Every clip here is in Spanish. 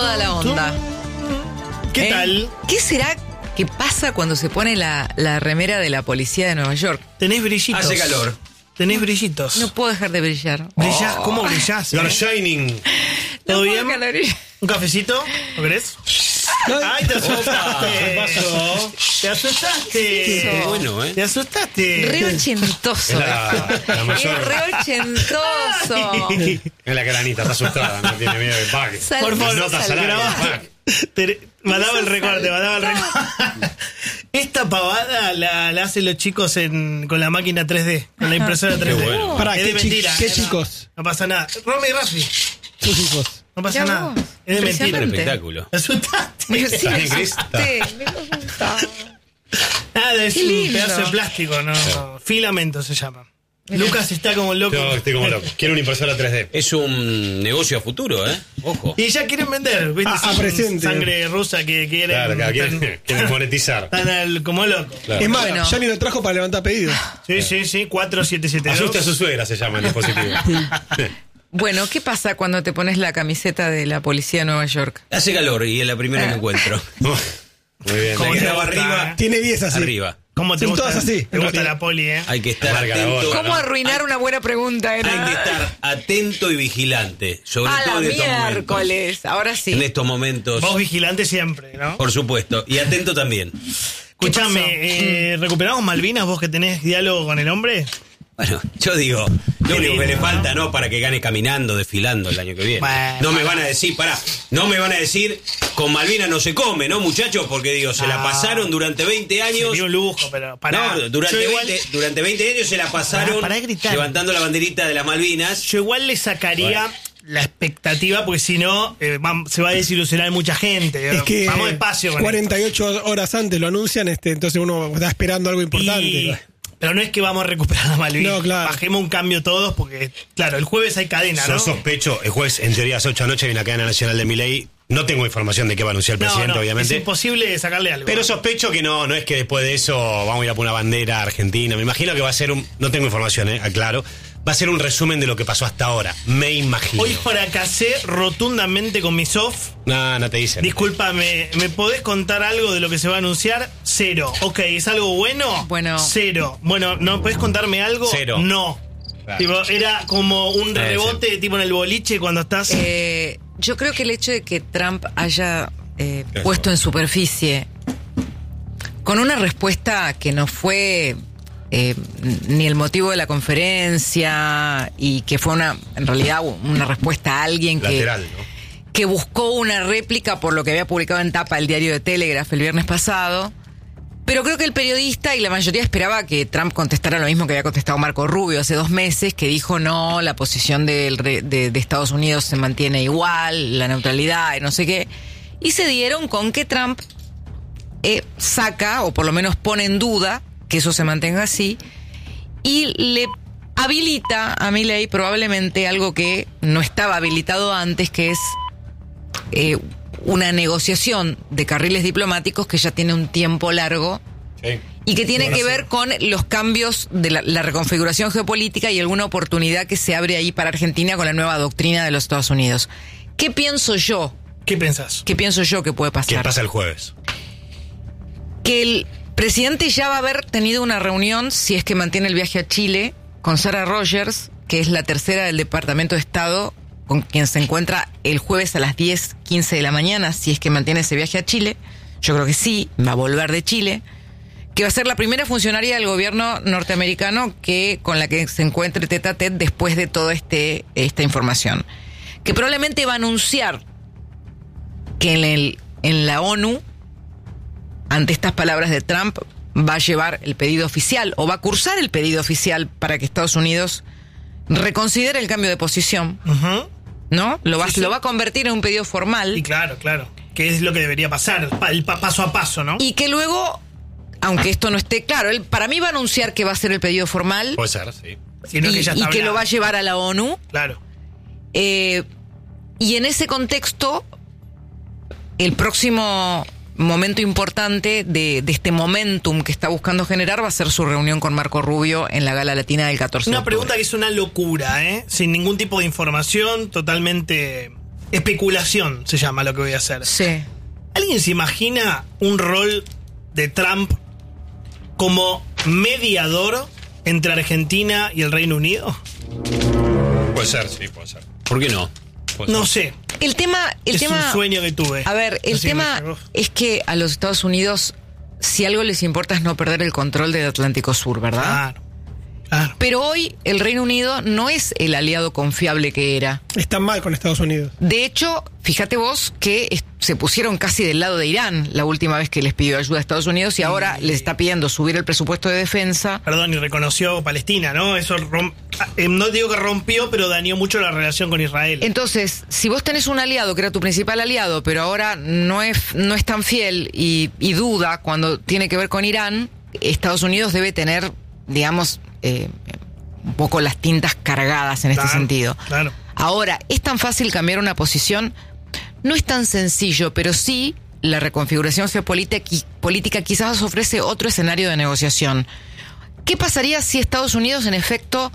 toda la onda. ¿Qué tal? ¿Qué será que pasa cuando se pone la remera de la policía de Nueva York? Tenés brillitos. Hace calor. Tenés brillitos. No puedo dejar de brillar. ¿Brillás? ¿Cómo brillás? You're shining. ¿Todo No puedo bien? dejar de brillar. ¿Un cafecito? ¿Lo querés? ¡Ay, te asustaste! ¿Qué pasó? ¡Te asustaste! ¿Qué hizo? Bueno, ¡Te asustaste! Re ochentoso. La mayor. Es re ochentoso. Es la granita, está asustada, no tiene miedo de pague. Por favor, notas al aire, pague. Mandaba el recorte. Esta pavada la hacen los chicos con la máquina 3D, con la impresora 3D. Qué bueno. Pará, Es de ¿qué mentira. ¿qué chicos? No pasa nada. Romy y Rafi. Sus hijos. No pasa Mirá nada. vos. Es de mentira. Un Impresionante. espectáculo. Me asustaste. Pero sí, me bien, Cris? asusté, me asusté. Nada, es Qué un lindo. pedazo de plástico, no. Filamento se llama. Lucas está como loco. Yo estoy como loco. Quiero una impresora 3D. Es un negocio a futuro, ¿eh? Ojo. Y ya quieren vender, ¿viste? A Son presente. sangre rusa que quieren. Claro, quieren monetizar. Están como locos. Claro. Es más, Bueno. ya ni lo trajo para levantar pedidos. Sí, 4772. Asusta a su suegra, se llama el dispositivo. Bueno, ¿qué pasa cuando te pones la camiseta de la policía de Nueva York? Hace calor y es la primera que encuentro. Muy bien. ¿Cómo La que te estaba gusta, arriba. Tiene 10 así. Arriba. ¿Cómo te Son gusta? todas así. Te gusta la poli, ¿eh? Hay que estar Amarga la atento. boca. ¿Cómo arruinar una buena pregunta? Hay que estar atento y vigilante. Sobre A todo la en estos momentos. miércoles. Ahora sí. En estos momentos. Vos vigilante siempre, ¿no? Por supuesto. Y atento también. Escuchame, ¿recuperamos Malvinas vos que tenés diálogo con el hombre? Bueno, yo digo, lo único que le lindo, falta, ¿no? Para que gane caminando, desfilando el año que viene. Bueno, no me van a decir, no me van a decir, con Malvinas no se come, ¿no, muchachos? Porque digo, se la pasaron durante 20 años. Sería un lujo, pero pará. No, durante Yo 20 años se la pasaron Pará de gritar. levantando la banderita de las Malvinas. Yo igual le sacaría Bueno. la expectativa, porque si no, se va a desilusionar mucha gente. Es que Vamos despacio con 48 horas antes lo anuncian, entonces uno está esperando algo importante. Pero no es que vamos a recuperar a Malvinas. No, claro. Bajemos un cambio todos, porque, claro, el jueves hay cadena, Yo ¿no? sospecho, el jueves en teoría a las 8 de la noche hay una cadena nacional de Milei. No tengo información de qué va a anunciar el presidente, no, obviamente. es imposible sacarle algo. Pero sospecho que no es que después de eso vamos a ir a poner una bandera argentina. Me imagino que va a ser no tengo información, aclaro. Va a ser un resumen de lo que pasó hasta ahora. Me imagino. Hoy fracasé rotundamente con mi soft. No te dicen. Discúlpame, ¿me podés contar algo de lo que se va a anunciar? 0. Ok, ¿es algo bueno? Bueno. 0. Bueno, ¿no podés contarme algo? 0. No. Claro. Tipo, era como un rebote, tipo en el boliche cuando estás. Yo creo que el hecho de que Trump haya puesto en superficie con una respuesta que no fue ni el motivo de la conferencia y que fue en realidad una respuesta a alguien Lateral, ¿no? que buscó una réplica por lo que había publicado en tapa el diario de Telegraph el viernes pasado. Pero creo que el periodista y la mayoría esperaba que Trump contestara lo mismo que había contestado Marco Rubio hace 2 meses, que dijo no, la posición de Estados Unidos se mantiene igual, la neutralidad y no sé qué. Y se dieron con que Trump saca, o por lo menos pone en duda, que eso se mantenga así, y le habilita a Milei probablemente algo que no estaba habilitado antes, que es una negociación de carriles diplomáticos que ya tiene un tiempo largo Sí. y que tiene que ver con los cambios de la reconfiguración geopolítica y alguna oportunidad que se abre ahí para Argentina con la nueva doctrina de los Estados Unidos. ¿Qué pienso yo? ¿Qué pensás? ¿Qué pienso yo que puede pasar? ¿Qué pasa el jueves? Que el presidente ya va a haber tenido una reunión, si es que mantiene el viaje a Chile, con Sarah Rogers, que es la tercera del Departamento de Estado, con quien se encuentra el jueves a las 10:15 de la mañana, si es que mantiene ese viaje a Chile. Yo creo que sí, va a volver de Chile. Que va a ser la primera funcionaria del gobierno norteamericano con la que se encuentre tete a tete después de toda esta información. Que probablemente va a anunciar que en la ONU, ante estas palabras de Trump, va a llevar el pedido oficial o va a cursar el pedido oficial para que Estados Unidos reconsidere el cambio de posición, ¿no? Lo va a convertir en un pedido formal. Y claro, que es lo que debería pasar, el paso a paso, ¿no? Y que luego, aunque esto no esté claro, él para mí va a anunciar que va a ser el pedido formal Puede ser, sí. Sino que ya está y que hablado. lo va a llevar a la ONU. Claro. Y en ese contexto, el próximo momento importante de este momentum que está buscando generar va a ser su reunión con Marco Rubio en la Gala Latina del 14 de Una octubre. pregunta que es una locura, sin ningún tipo de información, totalmente especulación se llama lo que voy a hacer. Sí. ¿Alguien se imagina un rol de Trump como mediador entre Argentina y el Reino Unido? Puede ser, sí, puede ser. ¿Por qué no? No sé. El tema... Es un sueño que tuve. A ver, el No sé, tema es que a los Estados Unidos, si algo les importa es no perder el control del Atlántico Sur, ¿verdad? Claro. Pero hoy el Reino Unido no es el aliado confiable que era. Están mal con Estados Unidos. De hecho, fíjate vos que se pusieron casi del lado de Irán la última vez que les pidió ayuda a Estados Unidos y ahora les está pidiendo subir el presupuesto de defensa. Perdón, y reconoció Palestina, ¿no? Eso no digo que rompió, pero dañó mucho la relación con Israel. Entonces, si vos tenés un aliado que era tu principal aliado, pero ahora no es tan fiel y duda cuando tiene que ver con Irán, Estados Unidos debe tener, digamos, un poco las tintas cargadas en este sentido. Claro. Ahora, ¿es tan fácil cambiar una posición? No es tan sencillo, pero sí la reconfiguración geopolítica quizás ofrece otro escenario de negociación. ¿Qué pasaría si Estados Unidos, en efecto,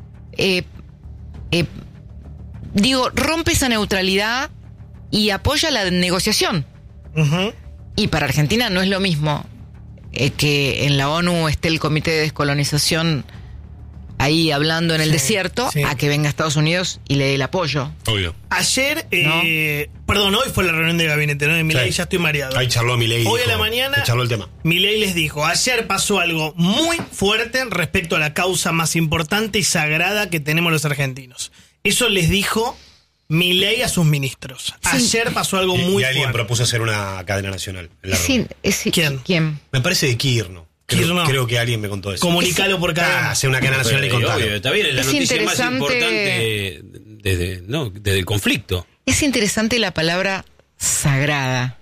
rompe esa neutralidad y apoya la negociación? Uh-huh. Y para Argentina no es lo mismo que en la ONU esté el Comité de Descolonización ahí hablando en el desierto, a que venga Estados Unidos y le dé el apoyo. Obvio. Ayer, perdón, hoy fue la reunión de gabinete, ¿no? De Milei, ya estoy mareado. Ahí charló Milei. Hoy a la mañana charló el tema. Milei les dijo, ayer pasó algo muy fuerte respecto a la causa más importante y sagrada que tenemos los argentinos. Eso les dijo Milei a sus ministros. Ayer pasó algo muy y alguien fuerte. propuso hacer una cadena nacional. ¿Quién? Me parece de Kirchner. Creo que alguien me contó eso. Comunicalo por cadena. Hacer una cadena nacional y contarlo. Está bien, es la noticia más importante desde el conflicto. Es interesante la palabra sagrada.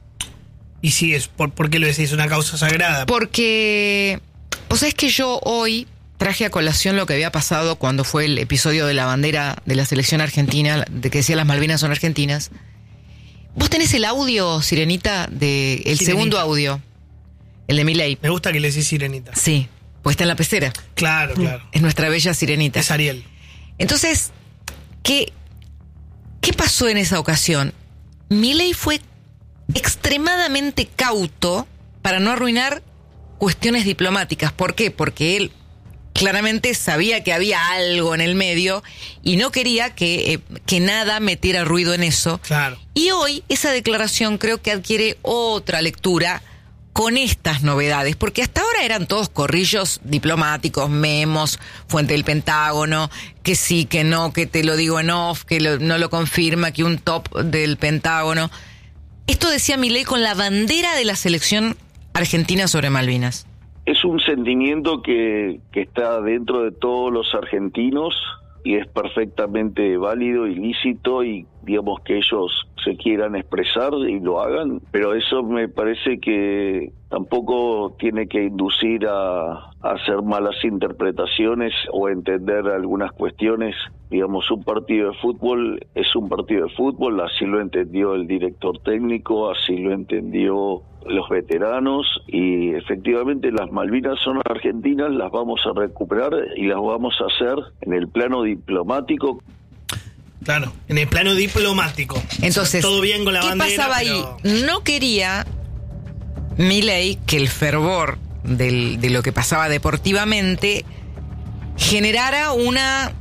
Y sí, ¿por qué lo decís? Una causa sagrada. Porque, vos sabés que yo hoy traje a colación lo que había pasado cuando fue el episodio de la bandera de la selección argentina, de que decía las Malvinas son argentinas. Vos tenés el audio, Sirenita, el segundo audio. El de Milei. Me gusta que le decís Sirenita. Sí, pues está en la pecera. Claro. Es nuestra bella Sirenita. Es Ariel. Entonces, ¿qué pasó en esa ocasión? Milei fue extremadamente cauto para no arruinar cuestiones diplomáticas. ¿Por qué? Porque él claramente sabía que había algo en el medio y no quería que nada metiera ruido en eso. Claro. Y hoy esa declaración creo que adquiere otra lectura con estas novedades, porque hasta ahora eran todos corrillos diplomáticos, memos, fuente del Pentágono, que sí, que no, que te lo digo en off, que no lo confirma, que un top del Pentágono. Esto decía Milei con la bandera de la selección argentina sobre Malvinas. Es un sentimiento que está dentro de todos los argentinos y es perfectamente válido y lícito, y digamos que ellos se quieran expresar y lo hagan, pero eso me parece que tampoco tiene que inducir a hacer malas interpretaciones o entender algunas cuestiones. Digamos, un partido de fútbol es un partido de fútbol, así lo entendió el director técnico, así lo entendió los veteranos, y efectivamente las Malvinas son argentinas, las vamos a recuperar y las vamos a hacer en el plano diplomático. Claro, en el plano diplomático. Entonces, todo bien con la bandera. ¿Qué pasaba ahí? No quería Milei que el fervor de lo que pasaba deportivamente generara una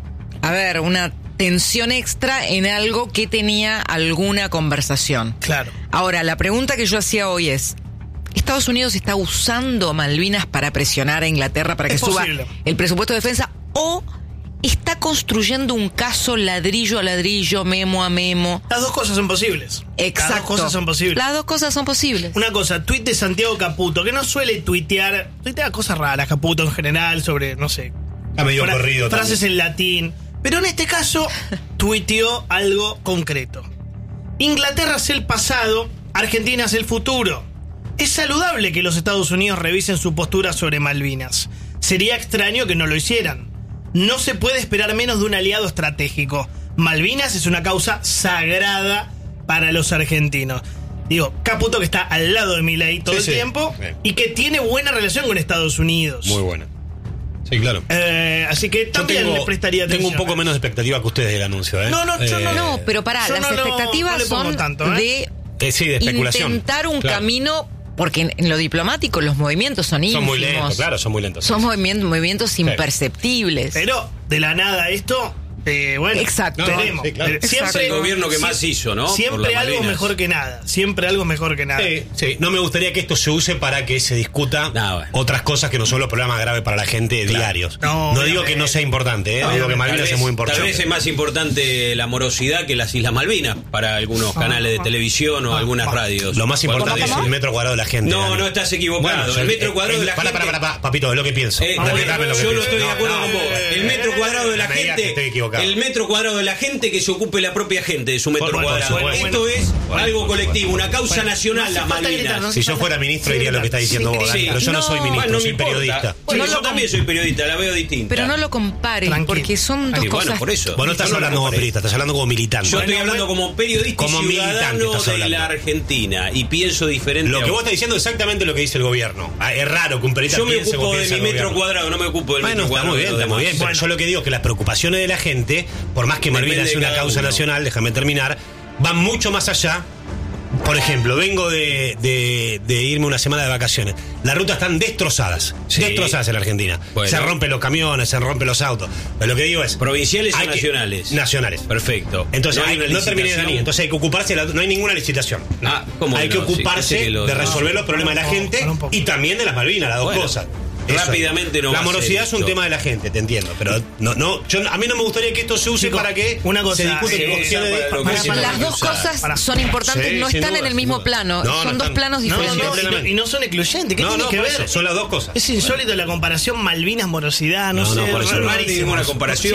tensión extra en algo que tenía alguna conversación. Claro. Ahora, la pregunta que yo hacía hoy es, ¿Estados Unidos está usando Malvinas para presionar a Inglaterra para que suba el presupuesto de defensa, o está construyendo un caso ladrillo a ladrillo, memo a memo? Las dos cosas son posibles. Exacto. Las dos cosas son posibles. Las dos cosas son posibles. Una cosa, tuit de Santiago Caputo, que no suele tuitea cosas raras, Caputo en general, sobre, no sé, Está medio corrido frases también. en latín. Pero en este caso, tuiteó algo concreto. Inglaterra es el pasado, Argentina es el futuro. Es saludable que los Estados Unidos revisen su postura sobre Malvinas. Sería extraño que no lo hicieran. No se puede esperar menos de un aliado estratégico. Malvinas es una causa sagrada para los argentinos. Digo, Caputo, que está al lado de Milei todo el tiempo, y que tiene buena relación con Estados Unidos. Muy buena. Sí, claro. Así que Yo también le prestaría atención. tengo un poco menos de expectativa que ustedes del anuncio, ¿eh? No, yo no. No, pero pará, Yo las no expectativas le pongo son tanto, de sí, de especulación. intentar un Claro. camino, porque en lo diplomático los movimientos son ínfimos. Son muy lentos, claro, son muy lentos. Son movimientos imperceptibles. Pero de la nada esto, bueno, Exacto. veremos. Sí, claro. Es el gobierno que más hizo, ¿no? Por Siempre las algo Malvinas. mejor que nada. Siempre algo mejor que nada. Sí. No me gustaría que esto se use para que se discuta otras cosas que no son los problemas graves para la gente diarios. No, No digo que no sea importante, digo que Malvinas es muy importante. Tal vez es más importante la morosidad que las Islas Malvinas para algunos canales de televisión o algunas radios. Lo más importante es el metro cuadrado de la gente. No, Dani. no estás equivocado. Bueno, el metro cuadrado de la gente. Para, papito, es lo que pienso. Respetame lo que Yo no pienso. estoy de acuerdo con vos. El metro cuadrado de la me digas que estoy gente. equivocado. El metro cuadrado de la gente que se ocupe la propia gente de su metro Bueno, cuadrado. bueno, Esto es algo colectivo, una causa Bueno, nacional, no las hace falta Malvinas. gritar, no Si yo fuera ministro diría lo que está diciendo vos, Dani, pero yo no soy ministro, Bueno, no soy me importa. periodista. Bueno, No yo lo también soy periodista, la veo distinta. Pero no lo compares, Tranquilo. porque son dos Y bueno, cosas. por eso. Vos no estás hablando como periodista, estás hablando como militante. Yo estoy hablando como periodista Como y militante ciudadano estás de hablando. la Argentina y pienso diferente. Lo a que vos. vos estás diciendo es exactamente lo que dice el gobierno. Es raro que un periodista Yo me piense como ocupo de piensa mi el metro gobierno. cuadrado, no me ocupo del Bueno, metro está cuadrado. muy bien, de los está muy demás. bien. Pero yo lo que digo es que las preocupaciones de la gente, por más que Depende Malvinas de sea una cada causa uno. nacional, déjame terminar, van mucho más allá. Por ejemplo, vengo de irme una semana de vacaciones. Las rutas están destrozadas. Sí. Destrozadas en la Argentina. Bueno. Se rompen los camiones, se rompen los autos. Pero lo que digo es... ¿Provinciales o hay que- nacionales? Nacionales. Perfecto. Entonces, hay una no terminé de licitación. venir. Entonces hay que ocuparse, no hay ninguna licitación. Ah, ¿cómo Hay no? que Sí, ocuparse pensé que lo- de resolver los problemas de la gente Para un poco. y también de las Malvinas, las dos Bueno, cosas. Eso rápidamente es. no La va a ser morosidad es un esto. tema de la gente, te entiendo. Pero a mí no me gustaría que esto se use Chicos, para que una cosa, se discute sí, cuestiones de... para lo que para- decimos, Las dos usar. cosas Pará. son importantes, Sí, no sin están duda, en el sin mismo duda. plano. No, son no dos están. planos No, diferentes. y no son excluyentes. ¿Qué tiene que por ver? eso, son las dos cosas. Es insólito la comparación Malvinas-morosidad, no, No, sé. no, por eso no hay rarísimo. ninguna comparación.